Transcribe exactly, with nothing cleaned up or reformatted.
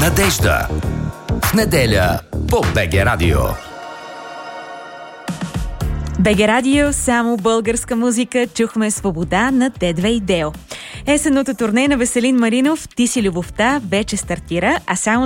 надежда. В неделя по БГ Радио. БГ Радио, само българска музика. Чухме Свобода на Т две и Део. Есенното турне на Веселин Маринов "Ти си любовта" вече стартира, а само